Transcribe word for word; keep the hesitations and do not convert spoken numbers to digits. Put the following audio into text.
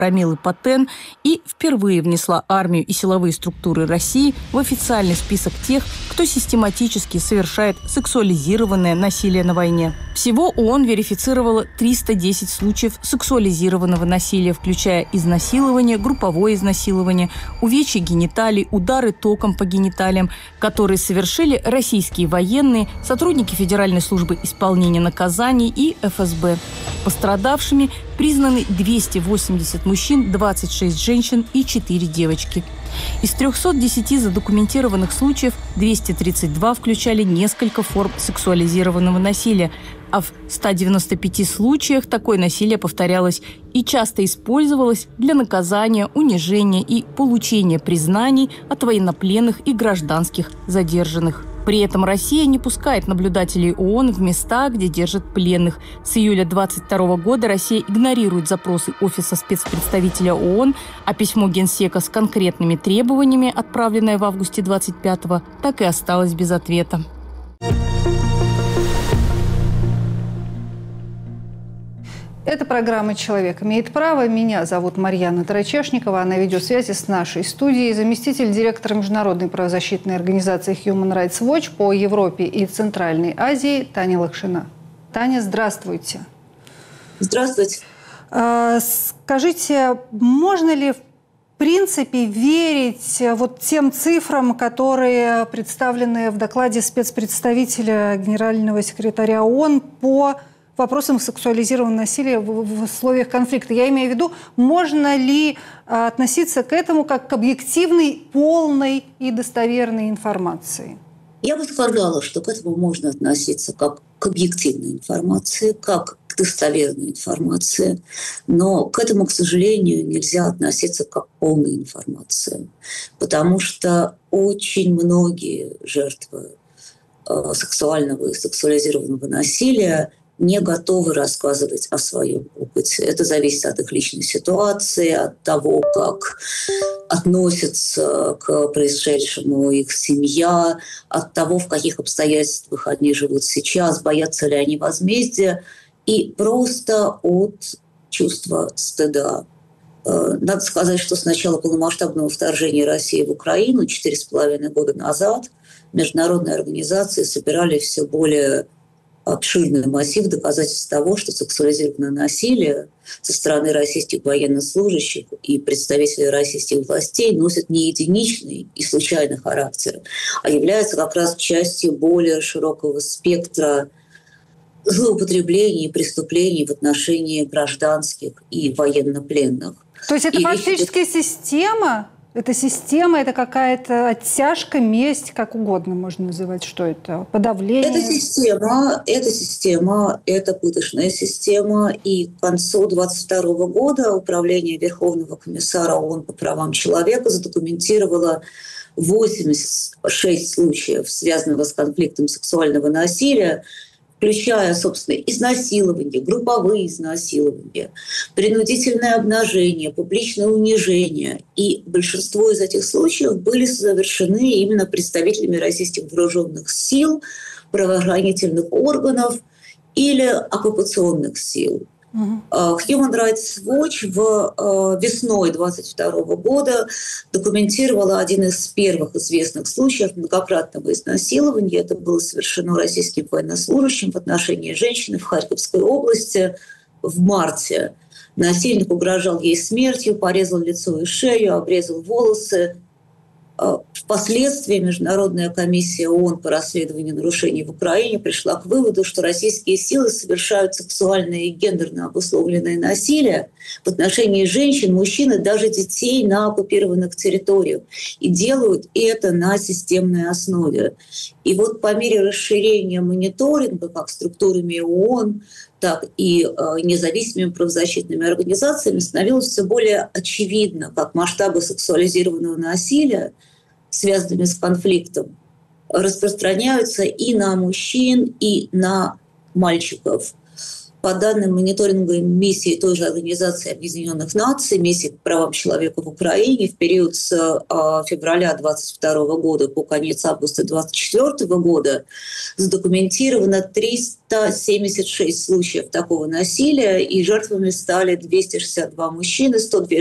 Промилы Патен и впервые внесла армию и силовые структуры России в официальный список тех, кто систематически совершает сексуализированное насилие на войне. Всего ООН верифицировала триста десять случаев сексуализированного насилия, включая изнасилование, групповое изнасилование, увечья гениталий, удары током по гениталиям, которые совершили российские военные, сотрудники Федеральной службы исполнения наказаний и эф эс бэ. Пострадавшими признаны двести восемьдесят мужчин, двадцать шесть женщин и четыре девочки. Из трехсот десяти задокументированных случаев двести тридцать два включали несколько форм сексуализированного насилия, а в ста девяноста пяти случаях такое насилие повторялось и часто использовалось для наказания, унижения и получения признаний от военнопленных и гражданских задержанных. При этом Россия не пускает наблюдателей ООН в места, где держат пленных. С июля двадцать второго года Россия игнорирует запросы Офиса спецпредставителя ООН, а письмо Генсека с конкретными требованиями, отправленное в августе двадцать пятого, так и осталось без ответа. Это программа «Человек имеет право». Меня зовут Марьяна Тарачешникова, а на видеосвязи с нашей студией заместитель директора международной правозащитной организации Human Rights Watch по Европе и Центральной Азии Таня Лакшина. Таня, здравствуйте. Здравствуйте. Скажите, можно ли в принципе верить вот тем цифрам, которые представлены в докладе спецпредставителя генерального секретаря ООН по вопросам сексуализированного насилия в, в условиях конфликта? Я имею в виду, можно ли а, относиться к этому как к объективной, полной и достоверной информации? Я бы сказала, что к этому можно относиться как к объективной информации, как к достоверной информации, но к этому, к сожалению, нельзя относиться как к полной информации, потому что очень многие жертвы э, сексуального и сексуализированного насилия не готовы рассказывать о своем опыте. Это зависит от их личной ситуации, от того, как относятся к происшедшему их семья, от того, в каких обстоятельствах они живут сейчас, боятся ли они возмездия, и просто от чувства стыда. Надо сказать, что с начала полномасштабного вторжения России в Украину четыре с половиной года назад международные организации собирали все более обширный массив доказательств того, что сексуализированное насилие со стороны российских военнослужащих и представителей российских властей носит не единичный и случайный характер, а является как раз частью более широкого спектра злоупотреблений и преступлений в отношении гражданских и военнопленных. То есть это и фактически речь... система? Это система, это какая-то оттяжка, месть, как угодно можно называть. Что это? Подавление? Это система, это система, это пыточная система. И к концу двадцать второго года Управление Верховного комиссара ООН по правам человека задокументировало восемьдесят шесть случаев, связанных с конфликтом сексуального насилия, включая, собственно, изнасилование, групповые изнасилования, принудительное обнажение, публичное унижение. И большинство из этих случаев были совершены именно представителями российских вооруженных сил, правоохранительных органов или оккупационных сил. Uh-huh. Human Rights Watch в весной двадцать второго года документировала один из первых известных случаев многократного изнасилования. Это было совершено российским военнослужащим в отношении женщины в Харьковской области в марте. Насильник угрожал ей смертью, порезал лицо и шею, обрезал волосы. Впоследствии Международная комиссия ООН по расследованию нарушений в Украине пришла к выводу, что российские силы совершают сексуальное и гендерно обусловленное насилие в отношении женщин, мужчин и даже детей на оккупированных территориях. И делают это на системной основе. И вот по мере расширения мониторинга как структурами ООН, так и э, независимыми правозащитными организациями становилось все более очевидно, как масштабы сексуализированного насилия, связанными с конфликтом, распространяются и на мужчин, и на мальчиков. По данным мониторинговой миссии той же Организации Объединенных Наций, миссии по правам человека в Украине, в период с э, февраля двадцать второго года по конец августа двадцать четвёртого года задокументировано триста семьдесят шесть случаев такого насилия, и жертвами стали двести шестьдесят два мужчины, сто две